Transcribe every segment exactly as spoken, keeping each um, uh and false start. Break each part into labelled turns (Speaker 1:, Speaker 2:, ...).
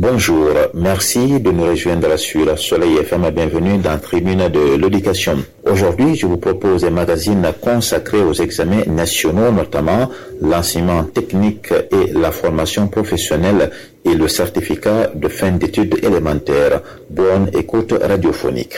Speaker 1: Bonjour, merci de nous rejoindre sur Soleil F M et bienvenue dans Tribune de l'éducation. Aujourd'hui, je vous propose un magazine consacré aux examens nationaux, notamment l'enseignement technique et la formation professionnelle et le certificat de fin d'études élémentaires. Bonne écoute radiophonique.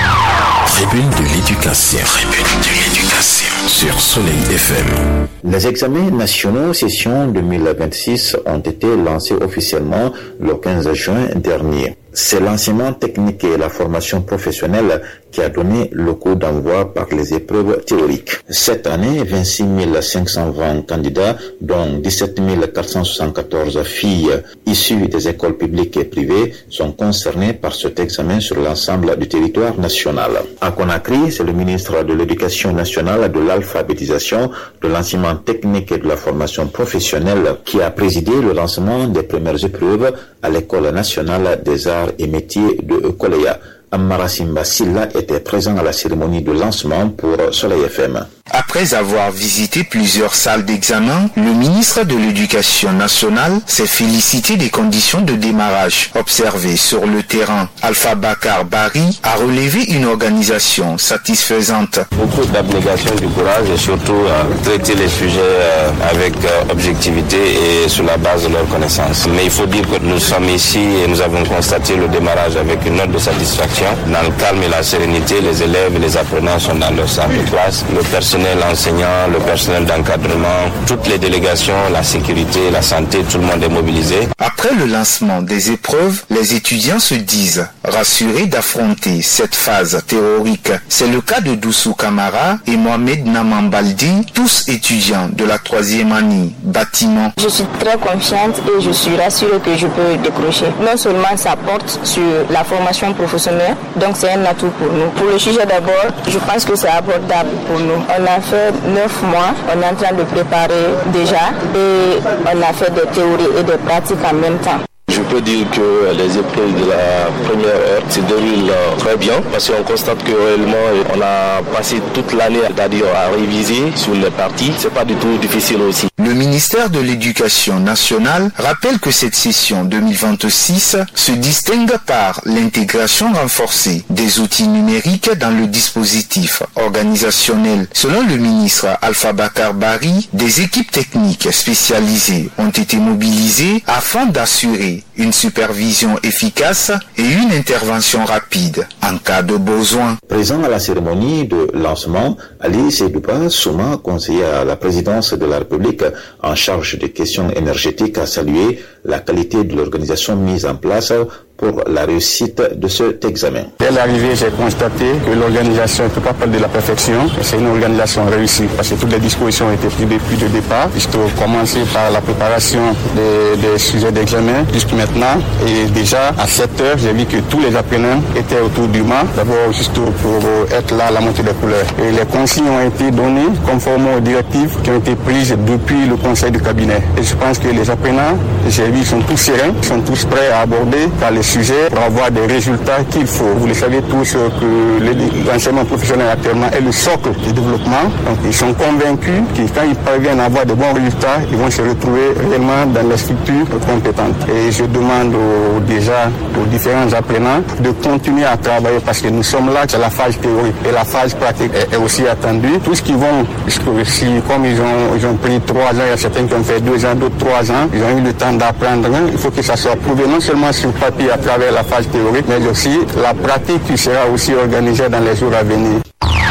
Speaker 2: Tribune de l'éducation. Tribune de l'éducation sur Soleil F M.
Speaker 1: Les examens nationaux session deux mille vingt-six ont été lancés officiellement le quinze juin dernier. C'est l'enseignement technique et la formation professionnelle qui a donné le coup d'envoi par les épreuves théoriques. Cette année, vingt-six mille cinq cent vingt candidats, dont dix-sept mille quatre cent soixante-quatorze filles issues des écoles publiques et privées, sont concernés par cet examen sur l'ensemble du territoire national. À Conakry, c'est le ministre de l'Éducation nationale, de l'alphabétisation, de l'enseignement technique et de la formation professionnelle qui a présidé le lancement des premières épreuves à l'École nationale des arts et métiers de Koleya. Amara Simba Silla était présent à la cérémonie de lancement pour Soleil F M.
Speaker 3: Après avoir visité plusieurs salles d'examen, le ministre de l'Éducation nationale s'est félicité des conditions de démarrage observées sur le terrain. Alpha Bakar Bari a relevé une organisation satisfaisante.
Speaker 4: Beaucoup d'abnégation, du courage et surtout euh, traiter les sujets euh, avec euh, objectivité et sur la base de leurs connaissances. Mais il faut dire que nous sommes ici et nous avons constaté le démarrage avec une note de satisfaction. Dans le calme et la sérénité, les élèves et les apprenants sont dans leur salle de classe. Le personnel enseignant, le personnel d'encadrement, toutes les délégations, la sécurité, la santé, tout le monde est mobilisé.
Speaker 3: Après le lancement des épreuves, les étudiants se disent rassurés d'affronter cette phase théorique. C'est le cas de Doussou Kamara et Mohamed Namambaldi, tous étudiants de la troisième année bâtiment.
Speaker 5: Je suis très confiante et je suis rassurée que je peux décrocher. Non seulement ça porte sur la formation professionnelle, donc c'est un atout pour nous. Pour le sujet d'abord, je pense que c'est abordable pour nous. On a fait neuf mois, on est en train de préparer déjà et on a fait des théories et des pratiques en même temps.
Speaker 4: Je peux dire que les épreuves de la première heure se déroulent très bien parce qu'on constate que réellement on a passé toute l'année, c'est-à-dire à réviser sur les parties. C'est pas du tout difficile aussi.
Speaker 3: Le ministère de l'Éducation nationale rappelle que cette session deux mille vingt-six se distingue par l'intégration renforcée des outils numériques dans le dispositif organisationnel. Selon le ministre Alpha Bakar Bari, des équipes techniques spécialisées ont été mobilisées afin d'assurer une supervision efficace et une intervention rapide en cas de besoin.
Speaker 1: Présent à la cérémonie de lancement, Ali Seydouba Souma, conseiller à la présidence de la République en charge des questions énergétiques, a salué la qualité de l'organisation mise en place pour la réussite de cet examen.
Speaker 6: Dès l'arrivée, j'ai constaté que l'organisation ne peut pas parler de la perfection, c'est une organisation réussie parce que toutes les dispositions ont été prises depuis le départ, puisque commencer par la préparation des, des sujets d'examen jusqu'à maintenant. Et déjà, à sept heures, j'ai vu que tous les apprenants étaient autour du mât, d'abord juste pour être là à la montée des couleurs. Et les consignes ont été données conformément aux directives qui ont été prises depuis le conseil du cabinet. Et je pense que les apprenants, j'ai vu, sont tous sereins, sont tous prêts à aborder par les sujets pour avoir des résultats qu'il faut. Vous le savez tous que l'enseignement professionnel actuellement est le socle du développement. Donc ils sont convaincus que quand ils parviennent à avoir de bons résultats, ils vont se retrouver réellement dans les structures compétentes. Et je demande aux, déjà aux différents apprenants de continuer à travailler parce que nous sommes là, c'est la phase théorique et la phase pratique est, est aussi attendue. Tout ce qu'ils vont, si, comme ils ont, ils ont pris trois ans, il y a certains qui ont fait deux ans, d'autres trois ans, ils ont eu le temps d'apprendre. Il faut que ça soit prouvé non seulement sur papier à travers la phase théorique, mais aussi la pratique qui sera aussi organisée dans les jours à venir.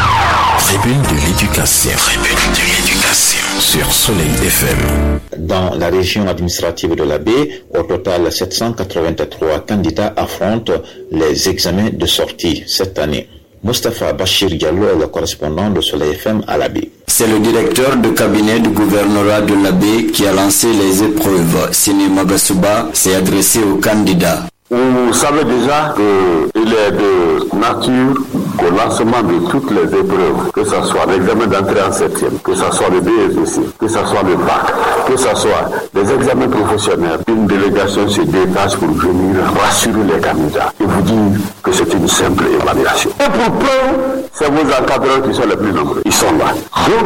Speaker 2: Tribune de l'éducation. Tribune de l'éducation sur Soleil F M.
Speaker 1: Dans la région administrative de la baie, au total sept cent quatre-vingt-trois candidats affrontent les examens de sortie cette année. Moustapha Bachir Diallo est le correspondant de Soleil F M à la baie.
Speaker 7: C'est le directeur de cabinet du gouvernorat de la baie qui a lancé les épreuves. Sini Magasuba s'est adressé aux candidats.
Speaker 8: Vous savez déjà qu'il est de nature au lancement de toutes les épreuves, que ce soit l'examen d'entrée en septième, que ce soit le B S C, que ce soit le bac, que ce soit les examens professionnels. Une délégation se détache pour venir rassurer les candidats et vous dire que c'est une simple évaluation. Et pour preuve, c'est vos encadreurs qui sont les plus nombreux. Ils sont là. Donc,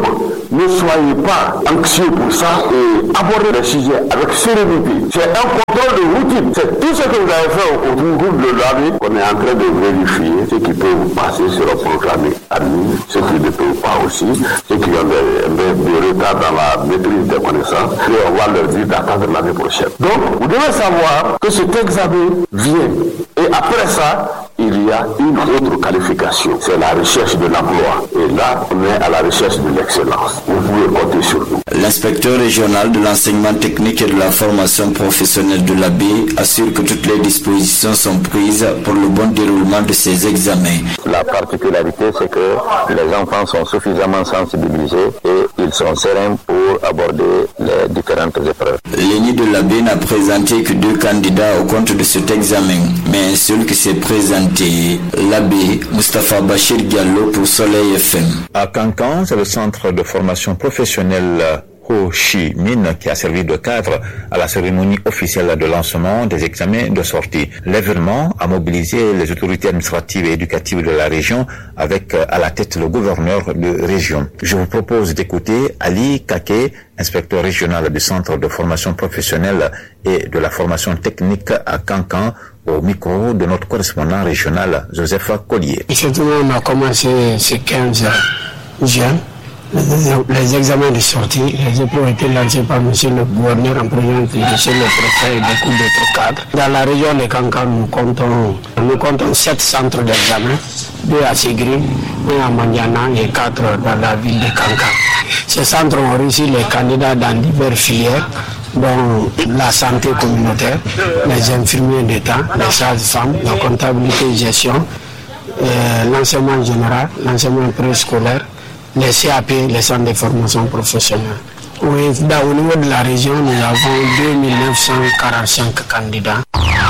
Speaker 8: ne soyez pas anxieux pour ça et abordez le sujet avec sérénité. C'est un contrôle de routine. C'est tout ce que vous avez fait au groupe de l'année qu'on est en train de vérifier. Ce qui peut vous passer sera proclamé admis, ce qui ne peut pas aussi, ceux qui ont des, des, des retards dans la maîtrise des connaissances, et on va leur dire d'attendre l'année prochaine. Donc, vous devez savoir que cet examen vient. Et après ça, il y a une autre qualification, c'est la recherche de l'emploi. Et là, on est à la recherche de l'excellence. Vous pouvez compter sur nous.
Speaker 7: L'inspecteur régional de l'enseignement technique et de la formation professionnelle de l'A B assure que toutes les dispositions sont prises pour le bon déroulement de ces examens.
Speaker 4: La particularité, c'est que les enfants sont suffisamment sensibilisés et ils sont sereins pour aborder les différentes épreuves.
Speaker 7: L'E N I de l'A B n'a présenté que deux candidats au compte de cet examen, mais un seul qui s'est présenté, l'A B, Moustapha Bachir Diallo pour Soleil F M.
Speaker 1: À Cancan, c'est le centre de formation professionnelle Ho Chi Minh qui a servi de cadre à la cérémonie officielle de lancement des examens de sortie. L'événement a mobilisé les autorités administratives et éducatives de la région avec à la tête le gouverneur de région. Je vous propose d'écouter Ali Kake, inspecteur régional du centre de formation professionnelle et de la formation technique à Cancan, au micro de notre correspondant régional Joseph Collier.
Speaker 9: Effectivement, on a commencé ces quinze juin. Les examens de sortie, les épreuves ont été lancés par M. le gouverneur en présence de M. le préfet et beaucoup d'autres cadres. Dans la région de Cancan, nous comptons, nous comptons sept centres d'examen, deux à Ségri, un à Mandiana et quatre dans la ville de Cancan. Ces centres ont réussi les candidats dans diverses filières, dont la santé communautaire, les infirmiers d'État, les sages-femmes, la comptabilité et gestion, euh, l'enseignement général, l'enseignement préscolaire, les C A P, les centres de formation professionnelle. Oui, au niveau de la région, nous avons deux mille neuf cent quarante-cinq candidats.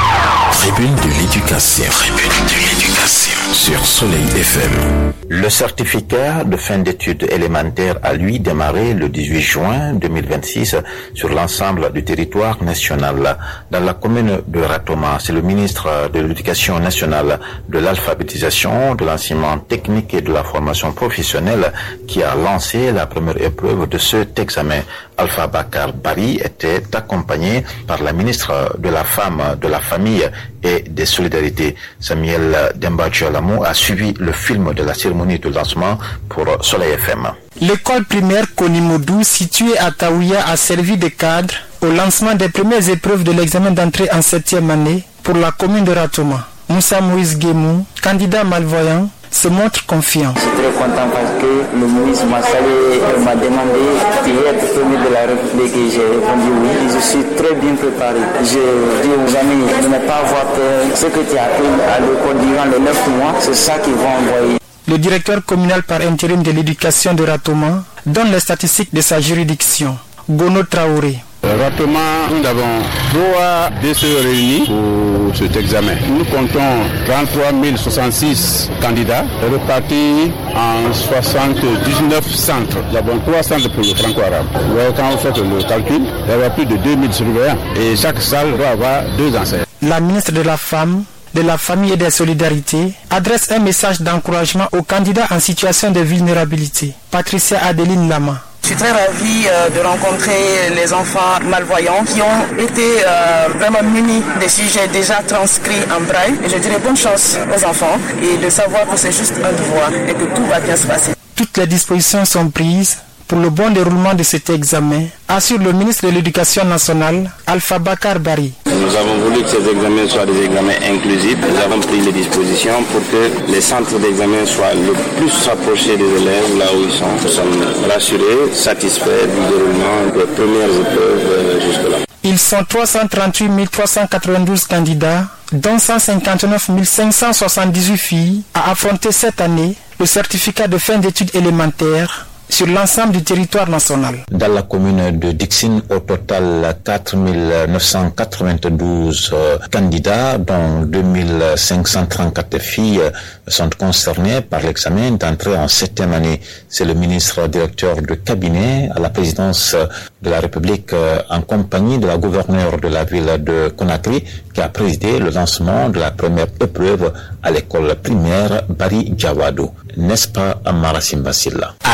Speaker 2: Tribune de l'éducation. Tribune de l'éducation sur Soleil F M.
Speaker 1: Le certificat de fin d'études élémentaires a lui démarré le dix-huit juin deux mille vingt-six sur l'ensemble du territoire national. Dans la commune de Ratoma, c'est le ministre de l'Éducation nationale, de l'alphabétisation, de l'enseignement technique et de la formation professionnelle qui a lancé la première épreuve de cet examen. Alpha Bakar Bari était accompagné par la ministre de la Femme, de la Famille et des Solidarités. Samuel Demba-Djalamo a suivi le film de la cérémonie de lancement pour Soleil F M.
Speaker 10: L'école primaire Konimodou, située à Taouya, a servi de cadre au lancement des premières épreuves de l'examen d'entrée en septième année pour la commune de Ratoma. Moussa Moïse Guémou, candidat malvoyant, se montre confiant.
Speaker 11: Je suis très content parce que le ministre m'a salué et m'a demandé de être premier de la République et j'ai répondu oui. Je suis très bien préparé. Je dis aux amis de ne pas avoir peur. Ce que tu as appris à l'école durant les neuf mois, c'est ça qu'ils vont envoyer.
Speaker 10: Le directeur communal par intérim de l'éducation de Ratoma donne les statistiques de sa juridiction. Gono Traoré.
Speaker 6: Rapidement, nous avons trois D C E réunis pour cet examen. Nous comptons trente-trois mille soixante-six candidats répartis en soixante-dix-neuf centres. Nous avons trois centres pour le franco-arabe. Quand vous faites le calcul, il y aura plus de deux mille surveillants et chaque salle doit avoir deux enseignants.
Speaker 10: La ministre de la Femme, de la Famille et des Solidarités adresse un message d'encouragement aux candidats en situation de vulnérabilité. Patricia Adeline Lama.
Speaker 12: Je suis très ravie euh, de rencontrer les enfants malvoyants qui ont été euh, vraiment munis des sujets déjà transcrits en braille. Et je dirais bonne chance aux enfants et de savoir que c'est juste un devoir et que tout va bien se passer.
Speaker 10: Toutes les dispositions sont prises pour le bon déroulement de cet examen, assure le ministre de l'Éducation nationale, Alpha Bakar Bari.
Speaker 4: Nous avons voulu que ces examens soient des examens inclusifs. Nous avons pris les dispositions pour que les centres d'examen soient le plus rapprochés des élèves là où ils sont. Nous sommes rassurés, satisfaits du déroulement des premières épreuves jusque-là.
Speaker 10: Ils sont trois cent trente-huit mille trois cent quatre-vingt-douze candidats, dont cent cinquante-neuf mille cinq cent soixante-dix-huit filles, à affronter cette année le certificat de fin d'études élémentaires sur l'ensemble du territoire national.
Speaker 1: Dans la commune de Dixine, au total quatre mille neuf cent quatre-vingt-douze euh, candidats, dont deux mille cinq cent trente-quatre filles euh, sont concernés par l'examen d'entrée en septième année. C'est le ministre directeur de cabinet à la présidence de la République euh, en compagnie de la gouverneure de la ville de Conakry qui a présidé le lancement de la première épreuve à l'école primaire Bari Diawadou. N'est-ce pas, Amara Simbasila?
Speaker 13: À Dixine,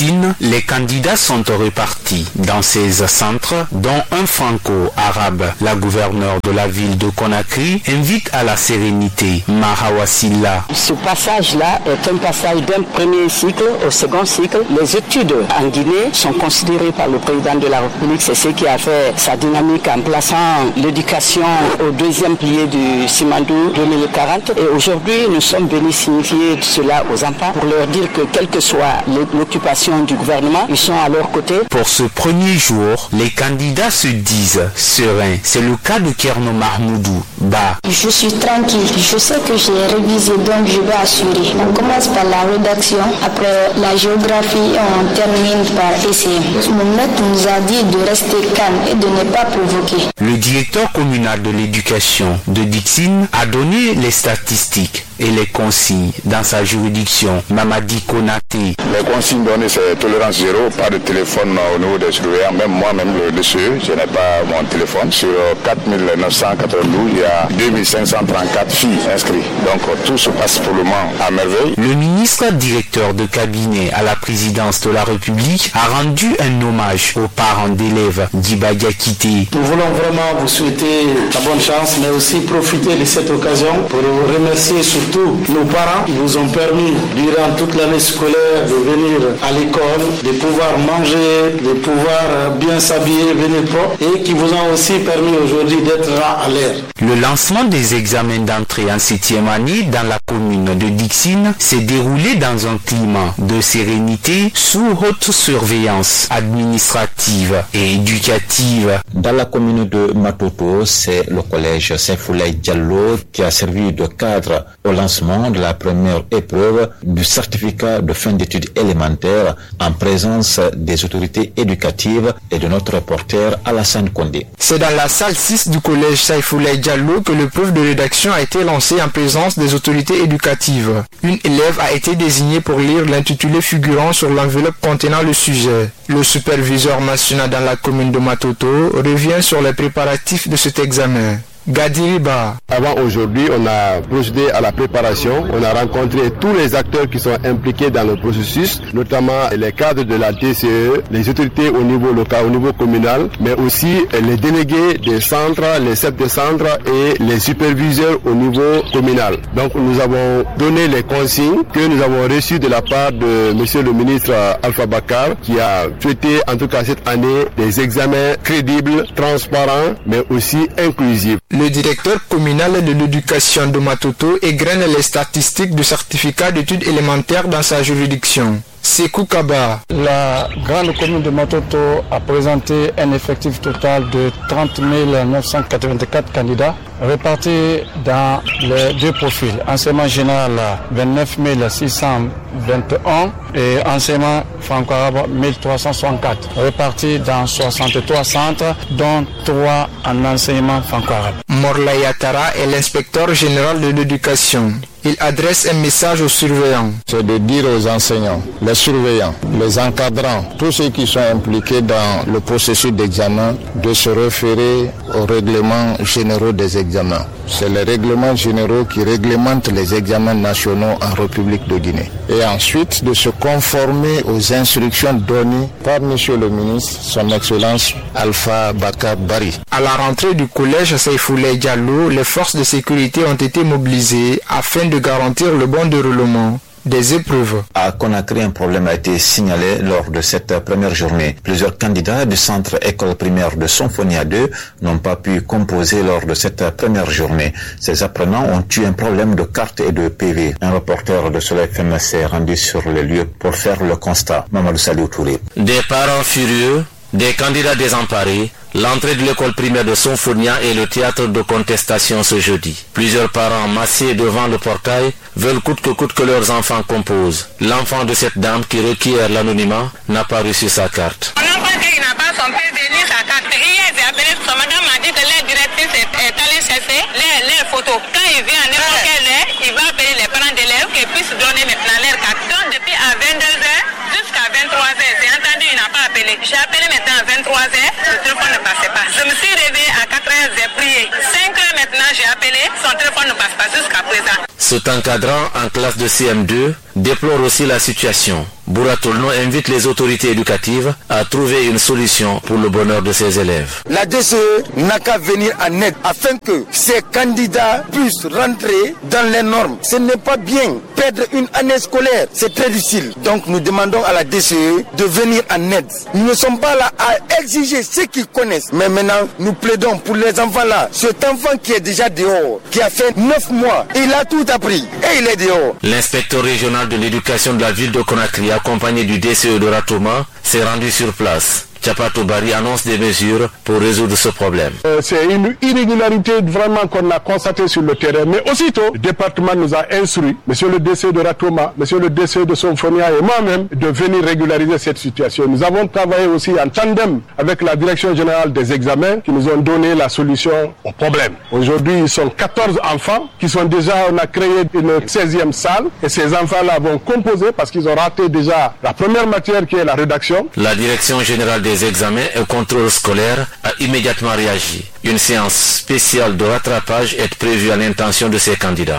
Speaker 13: Dixine, les candidats sont répartis dans seize centres, dont un franco-arabe. La gouverneure de la ville de Conakry invite à la sérénité. Mahawasila.
Speaker 14: Ce passage-là est un passage d'un premier cycle au second cycle. Les études en Guinée sont considérées par le président de la République. C'est ce qui a fait sa dynamique en plaçant l'éducation au deuxième pilier du Simandou deux mille quarante. Et aujourd'hui, nous sommes venus signifier cela aux enfants pour leur dire que quelle que soit l'occupation du gouvernement, ils sont à leur côté.
Speaker 13: Pour ce premier jour, les candidats se disent sereins. C'est le cas de Kerno Mahmoudou Ba.
Speaker 15: Je suis tranquille. Je sais que j'ai révisé, donc je vais assurer. On commence par la rédaction. Après la géographie, on termine par essayer. Mon maître nous a dit de rester calme et de ne pas provoquer.
Speaker 13: Le directeur communal de l'éducation de Dixine a donné les statistiques et les consignes dans sa juridiction. Mamadi Konaté.
Speaker 16: Les consignes données, c'est tolérance zéro, pas de téléphone au niveau des surveillants. Même moi-même, le D C E, je n'ai pas mon téléphone. Sur quatre mille neuf cent quatre-vingt-douze, il y a deux mille cinq cent trente-quatre filles inscrites. Donc tout se passe pour le moment à merveille.
Speaker 13: Le ministre directeur de cabinet à la présidence de la République a rendu un hommage aux parents d'élèves d'Ibadia Kité.
Speaker 17: Nous voulons vraiment vous souhaiter la bonne chance, mais aussi profiter de cette occasion pour vous remercier surtout nos parents qui vous ont permis durant toute l'année scolaire de venir à l'école, de pouvoir manger, de pouvoir bien s'habiller, venir propre, et qui vous ont aussi permis aujourd'hui d'être là à l'heure.
Speaker 13: Le lancement des examens d'entrée en septième année dans la commune de Dixine s'est déroulé dans un climat de sérénité sous haute surveillance administrative et éducative.
Speaker 1: Dans la commune de Matoto, c'est le collège Saifoulaye Diallo qui a servi de cadre au lancement de la première épreuve du certificat de fin d'études élémentaires en présence des autorités éducatives et de notre reporter Alassane Kondé.
Speaker 10: C'est dans la salle six du collège Saifoulaye Diallo que l'épreuve de rédaction a été lancée en présence des autorités éducatives. Une élève a été désignée pour lire l'intitulé figurant sur l'enveloppe contenant le sujet. Le superviseur national dans la commune de Matoto revient sur les préparatifs de cet examen. Gadiriba.
Speaker 18: Avant aujourd'hui, on a procédé à la préparation. On a rencontré tous les acteurs qui sont impliqués dans le processus, notamment les cadres de la D C E, les autorités au niveau local, au niveau communal, mais aussi les délégués des centres, les chefs de centres et les superviseurs au niveau communal. Donc nous avons donné les consignes que nous avons reçues de la part de Monsieur le ministre Alpha Bakar, qui a souhaité en tout cas cette année des examens crédibles, transparents, mais aussi inclusifs.
Speaker 10: Le directeur communal de l'éducation de Matoto égrène les statistiques du certificat d'études élémentaires dans sa juridiction. Sekou Kaba.
Speaker 6: La grande commune de Matoto a présenté un effectif total de trente mille neuf cent quatre-vingt-quatre candidats répartis dans les deux profils. Enseignement général vingt-neuf mille six cent vingt et un et enseignement franco-arabe mille trois cent soixante-quatre répartis dans soixante-trois centres dont trois en enseignement franco-arabe.
Speaker 10: Morla Yatara est l'inspecteur général de l'éducation. Il adresse un message aux surveillants.
Speaker 16: C'est de dire aux enseignants, les surveillants, les encadrants, tous ceux qui sont impliqués dans le processus d'examen, de se référer aux règlements généraux des examens. C'est les règlements généraux qui réglementent les examens nationaux en République de Guinée. Et ensuite, de se conformer aux instructions données par Monsieur le ministre, son Excellence Alpha Bakar Bari.
Speaker 10: À la rentrée du collège Saifoulaye Diallo, les forces de sécurité ont été mobilisées afin de garantir le bon déroulement des épreuves.
Speaker 1: À Conakry, un problème a été signalé lors de cette première journée. Plusieurs candidats du centre école primaire de Symphonia deux n'ont pas pu composer lors de cette première journée. Ces apprenants ont eu un problème de carte et de P V. Un reporter de Soleil F M s'est rendu sur les lieux pour faire le constat. Mamadou Saliou Touré.
Speaker 19: Des parents furieux, des candidats désemparés, l'entrée de l'école primaire de Symphonia est le théâtre de contestation ce jeudi. Plusieurs parents massés devant le portail veulent coûte que coûte que leurs enfants composent. L'enfant de cette dame qui requiert l'anonymat n'a pas reçu sa carte.
Speaker 20: Mon enfant dit qu'il n'a pas son P V ni sa carte. Hier, j'ai appelé son madame m'a dit que l'air directrice est, est allée chercher les, les photos. Quand il vient à n'importe quelle heure, il va appeler les parents d'élèves qui puissent donner maintenant leur carte. Donc depuis à vingt-deux heures jusqu'à vingt-trois heures, j'ai entendu, il n'a pas appelé. J'ai appelé maintenant à vingt-trois heures, le téléphone ne passait pas. Je me suis réveillée à quatre heures, j'ai prié. cinq heures maintenant, j'ai appelé, son téléphone ne passe pas jusqu'à présent.
Speaker 19: Cet encadrant en classe de C M deux déplore aussi la situation. Boura-Tolno invite les autorités éducatives à trouver une solution pour le bonheur de ses élèves.
Speaker 21: La D C E n'a qu'à venir en aide afin que ces candidats puissent rentrer dans les normes. Ce n'est pas bien perdre une année scolaire, c'est très difficile. Donc nous demandons à la D C E de venir en aide. Nous ne sommes pas là à exiger ce qu'ils connaissent, mais maintenant nous plaidons pour les enfants là. Cet enfant qui est déjà dehors, qui a fait neuf mois, il a tout appris et il est dehors.
Speaker 19: L'inspecteur régional de l'éducation de la ville de Conakry, accompagné du D C E de Ratoma, s'est rendu sur place. Chapato Bari annonce des mesures pour résoudre ce problème.
Speaker 6: Euh, c'est une irrégularité vraiment qu'on a constatée sur le terrain. Mais aussitôt, le département nous a instruit, monsieur le D C E de Ratoma, monsieur le D C E de Somfonia et moi-même, de venir régulariser cette situation. Nous avons travaillé aussi en tandem avec la direction générale des examens qui nous ont donné la solution au problème. Aujourd'hui, ils sont quatorze enfants qui sont déjà, on a créé une seizième salle et ces enfants-là vont composer parce qu'ils ont raté déjà la première matière qui est la rédaction.
Speaker 19: La direction générale des examens et contrôle scolaire a immédiatement réagi. Une séance spéciale de rattrapage est prévue à l'intention de ces candidats.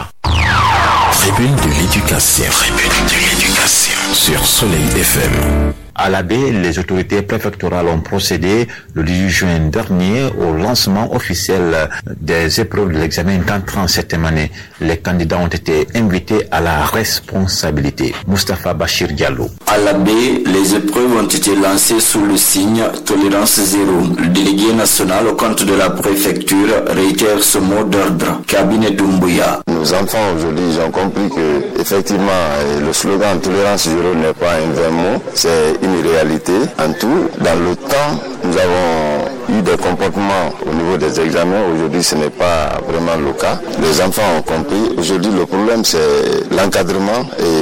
Speaker 2: Tribune de l'éducation. Tribune de l'éducation sur Soleil F M.
Speaker 1: À la baie, les autorités préfectorales ont procédé le dix-huit juin dernier au lancement officiel des épreuves de l'examen d'entrée en septième année. Les candidats ont été invités à la responsabilité. Moustapha Bachir Diallo.
Speaker 7: À la baie, les épreuves ont été lancées sous le signe tolérance zéro. Le délégué national au compte de la préfecture réitère ce mot d'ordre. Cabinet Doumbouya.
Speaker 22: Nos enfants aujourd'hui, ils ont compris que effectivement le slogan tolérance zéro n'est pas un vain mot, c'est une réalité. En tout, dans le temps, nous avons eu des comportements au niveau des examens. Aujourd'hui, ce n'est pas vraiment le cas. Les enfants ont compris. Aujourd'hui, le problème, c'est l'encadrement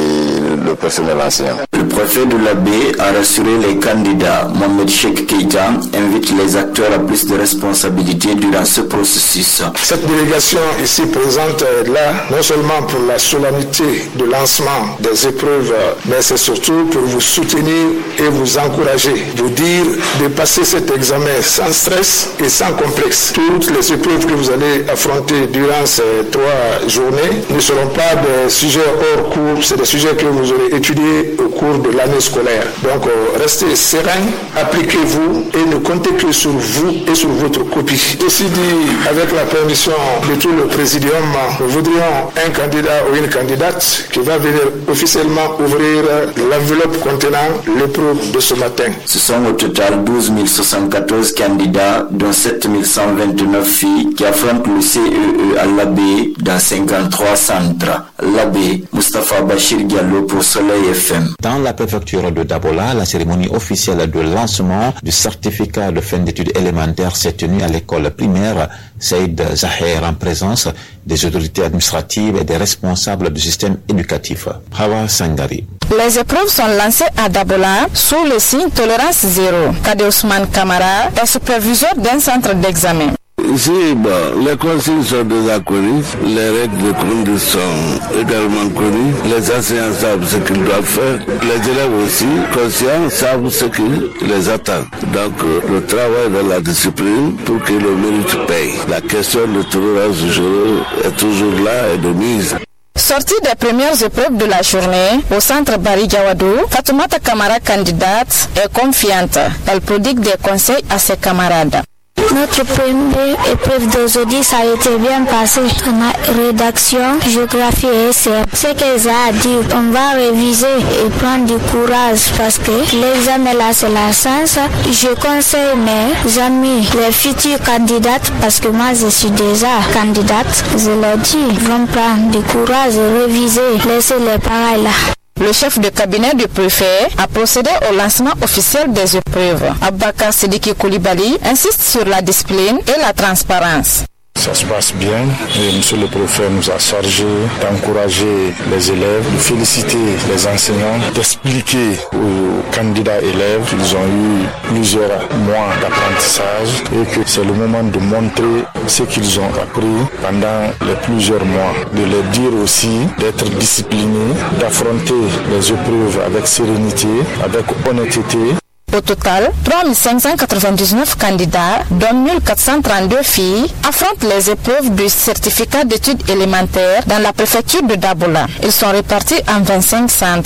Speaker 22: et le personnel enseignant.
Speaker 7: Le préfet de la baie a rassuré les candidats. Mohamed Cheikh Keita invite les acteurs à plus de responsabilités durant ce processus.
Speaker 23: Cette délégation ici présente est là, non seulement pour la solennité de lancement des épreuves, mais c'est surtout pour vous soutenir et vous encourager, vous dire de passer cet examen sans stress et sans complexe. Toutes les épreuves que vous allez affronter durant ces trois journées ne seront pas des sujets hors cours, c'est des sujets que vous aurez étudiés au cours de l'année scolaire. Donc euh, restez serein, appliquez-vous et ne comptez que sur vous et sur votre copie. Ceci dit, avec la permission de tout le présidium, nous voudrions un candidat ou une candidate qui va venir officiellement ouvrir l'enveloppe contenant l'épreuve de ce matin.
Speaker 7: Ce sont au total douze mille soixante-quatorze candidats, dont sept mille cent vingt-neuf filles qui affrontent le C E E à l'Abbé dans cinquante-trois centres. L'Abbé, Moustapha Bachir Diallo pour Soleil F M.
Speaker 1: Dans la préfecture de Dabola, la cérémonie officielle de lancement du certificat de fin d'études élémentaires s'est tenue à l'école primaire Saïd Zahir en présence des autorités administratives et des responsables du système éducatif. Hawa Sangari.
Speaker 5: Les épreuves sont lancées à Dabola sous le signe tolérance zéro. Kade Ousmane Kamara est superviseur d'un centre d'examen.
Speaker 24: Ici, bon, les consignes sont déjà connues, les règles de conduite sont également connues, les enseignants savent ce qu'ils doivent faire, les élèves aussi, conscients, savent ce qui les attend. Donc, euh, le travail de la discipline pour que le mérite paye. La question de tolérance zéro est toujours là et de mise.
Speaker 5: Sortie des premières épreuves de la journée au centre Bari Gawadou, Fatoumata Kamara, candidate, est confiante. Elle prodigue des conseils à ses camarades.
Speaker 25: Notre première épreuve d'aujourd'hui, ça a été bien passé. On a rédaction, géographie et S R. Ce qu'elle a dit, on va réviser et prendre du courage parce que l'examen là, c'est la science. Je conseille mes amis, les futures candidates, parce que moi, je suis déjà candidate. Je leur dis, ils vont prendre du courage et réviser, laisser les pareils là.
Speaker 5: Le chef de cabinet du préfet a procédé au lancement officiel des épreuves. Abakar Sidiki Koulibaly insiste sur la discipline et la transparence.
Speaker 6: Ça se passe bien et monsieur le préfet nous a chargé d'encourager les élèves, de féliciter les enseignants, d'expliquer aux candidats élèves qu'ils ont eu plusieurs mois d'apprentissage et que c'est le moment de montrer ce qu'ils ont appris pendant les plusieurs mois, de leur dire aussi d'être disciplinés, d'affronter les épreuves avec sérénité, avec honnêteté.
Speaker 5: Au total, trois mille cinq cent quatre-vingt-dix-neuf candidats, dont mille quatre cent trente-deux filles, affrontent les épreuves du certificat d'études élémentaires dans la préfecture de Dabola. Ils sont répartis en vingt-cinq centres.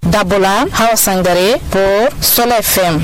Speaker 5: Dabola Hawa Sangare pour Soleil F M.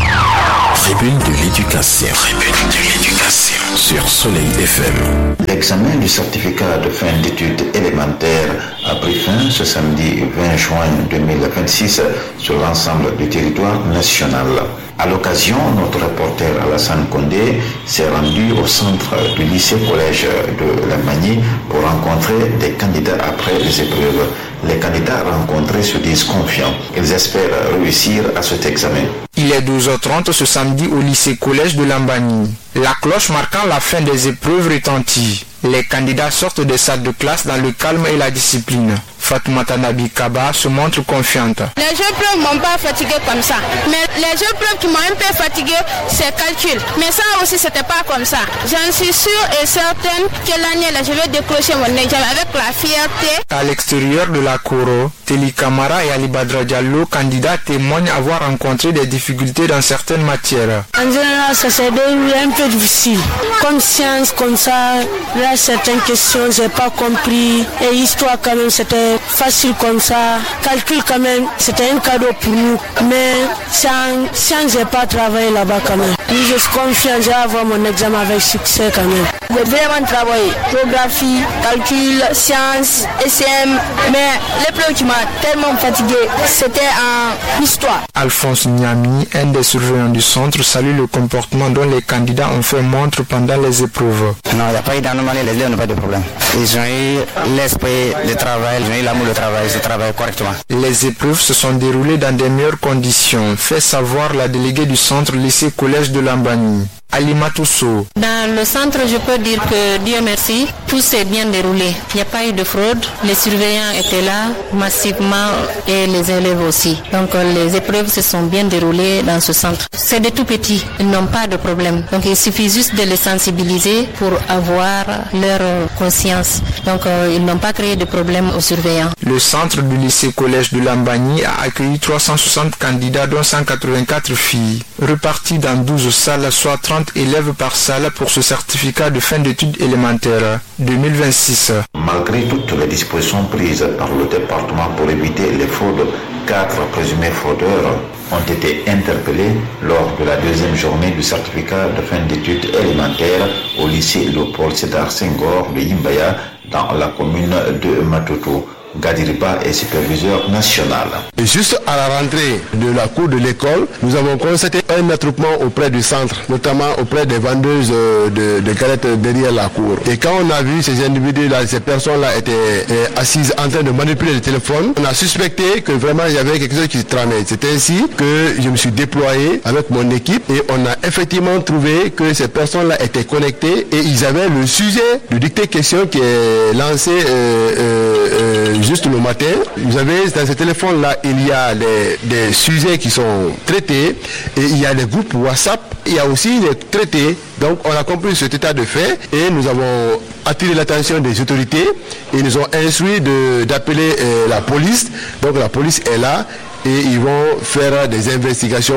Speaker 2: Tribune de l'éducation. Tribune de l'éducation sur Soleil F M.
Speaker 1: L'examen du certificat de fin d'études élémentaires a pris fin ce samedi vingt juin deux mille vingt-six sur l'ensemble du territoire national. À l'occasion, notre reporter Alassane Condé s'est rendu au centre du lycée-collège de la Magny pour rencontrer des candidats après les épreuves. Les candidats rencontrés se disent confiants. Ils espèrent réussir à cet examen.
Speaker 10: Il est douze heures trente ce samedi au lycée-collège de Lambani. La cloche marquant la fin des épreuves retentit. Les candidats sortent des salles de classe dans le calme et la discipline. Fatoumata Nabi Kaba se montre confiante.
Speaker 3: Les épreuves ne m'ont pas fatigué comme ça. Mais les épreuves qui m'ont un peu fatigué, c'est calcul. Mais ça aussi, c'était pas comme ça. J'en suis sûre et certaine que l'année là, je vais décrocher mon examen avec la fierté.
Speaker 10: À l'extérieur de la Koro, Teli Kamara et Ali Badra Diallo, candidats, témoignent avoir rencontré des difficultés dans certaines matières.
Speaker 8: En général, ça s'est déroulé un peu difficile. Comme science, comme ça, là, certaines questions, j'ai pas compris. Et histoire, quand même, c'était facile comme ça. Calcul, quand même, c'était un cadeau pour nous. Mais science, science, j'ai pas travaillé là-bas quand même. Je suis confiant, j'ai avoir mon examen avec succès quand même.
Speaker 5: J'ai vraiment travaillé. Géographie, calcul, sciences, S M. Mais l'épreuve qui m'a tellement fatigué, c'était en histoire.
Speaker 10: Alphonse Niami, un des surveillants du centre, salue le comportement dont les candidats ont fait montre pendant les épreuves.
Speaker 9: Non, il n'y a pas eu d'anomalie, les élèves n'ont pas de problème. Ils ont eu l'esprit de travail, ils ont eu l'amour de travail, ils travaillent correctement.
Speaker 10: Les épreuves se sont déroulées dans des meilleures conditions, fait savoir la déléguée du centre lycée-collège de Lambani. Alima Tousso.
Speaker 11: Dans le centre, je peux dire que Dieu merci, tout s'est bien déroulé. Il n'y a pas eu de fraude. Les surveillants étaient là massivement et les élèves aussi. Donc les épreuves se sont bien déroulées dans ce centre. C'est des tout petits, ils n'ont pas de problème. Donc il suffit juste de les sensibiliser pour avoir leur conscience. Donc euh, ils n'ont pas créé de problème aux surveillants.
Speaker 10: Le centre du lycée-collège de Lambani a accueilli trois cent soixante candidats dont cent quatre-vingt-quatre filles, repartis dans douze salles, soit trente élèves par salle pour ce certificat de fin d'études élémentaires deux mille vingt-six.
Speaker 1: Malgré toutes les dispositions prises par le département pour éviter les fraudes, quatre présumés fraudeurs ont été interpellés lors de la deuxième journée du certificat de fin d'études élémentaires au lycée Léopold Sédar Senghor de Yimbaya dans la commune de Matoto. Gadiriba est superviseur national.
Speaker 18: Et juste à la rentrée de la cour de l'école, nous avons constaté un attroupement auprès du centre, notamment auprès des vendeuses de, de galettes derrière la cour. Et quand on a vu ces individus-là, ces personnes-là étaient euh, assises en train de manipuler le téléphone, on a suspecté que vraiment il y avait quelque chose qui se tramait. C'est ainsi que je me suis déployé avec mon équipe et on a effectivement trouvé que ces personnes-là étaient connectées et ils avaient le sujet du dicté question qui est lancé euh, euh, euh, juste le matin. Vous avez dans ce téléphone-là, il y a des, des sujets qui sont traités et il y a des groupes WhatsApp. Il y a aussi les traités. Donc on a compris cet état de fait et nous avons attiré l'attention des autorités et ils nous ont instruit de, d'appeler euh, la police. Donc la police est là et ils vont faire des investigations.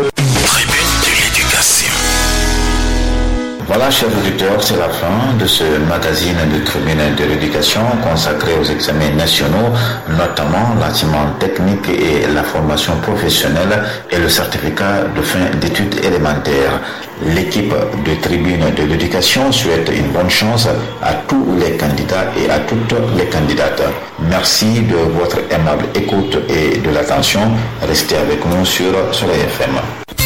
Speaker 1: Voilà, chers auditeurs, c'est la fin de ce magazine de Tribune de l'éducation consacré aux examens nationaux, notamment l'enseignement technique et la formation professionnelle et le certificat de fin d'études élémentaires. L'équipe de Tribune de l'éducation souhaite une bonne chance à tous les candidats et à toutes les candidates. Merci de votre aimable écoute et de l'attention. Restez avec nous sur Soleil F M.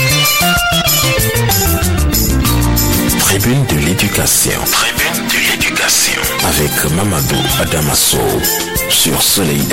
Speaker 2: Tribune de l'éducation. Tribune de l'éducation. Avec Mamadou Adamasso sur Soleil